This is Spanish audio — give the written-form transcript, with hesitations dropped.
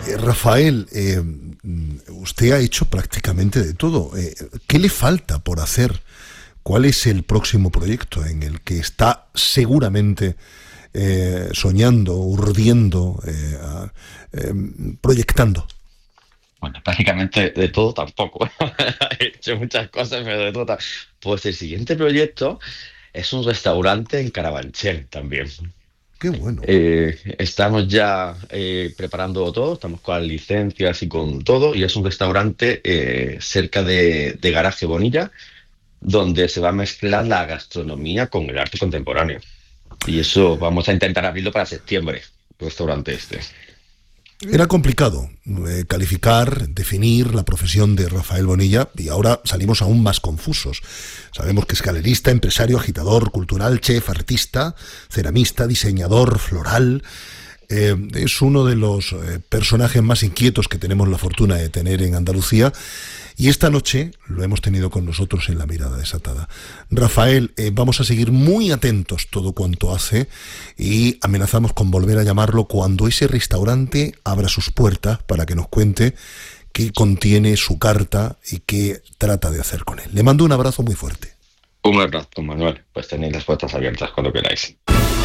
Rafael, usted ha hecho prácticamente de todo. ¿Qué le falta por hacer? ¿Cuál es el próximo proyecto en el que está seguramente soñando, urdiendo, proyectando? Bueno, prácticamente de todo tampoco. He hecho muchas cosas, pero de todo. Pues el siguiente proyecto es un restaurante en Carabanchel también. Qué bueno. Estamos ya preparando todo, estamos con las licencias y con todo, y es un restaurante cerca de Garaje Bonilla, donde se va a mezclar la gastronomía con el arte contemporáneo. Y eso vamos a intentar abrirlo para septiembre, el restaurante este. Era complicado calificar, definir la profesión de Rafael Bonilla y ahora salimos aún más confusos. Sabemos que es galerista, empresario, agitador, cultural, chef, artista, ceramista, diseñador, floral. Es uno de los personajes más inquietos que tenemos la fortuna de tener en Andalucía y esta noche lo hemos tenido con nosotros en La Mirada Desatada. Rafael, vamos a seguir muy atentos todo cuanto hace y amenazamos con volver a llamarlo cuando ese restaurante abra sus puertas para que nos cuente qué contiene su carta y qué trata de hacer con él. Le mando un abrazo muy fuerte. Un abrazo, Manuel. Pues tenéis las puertas abiertas cuando queráis.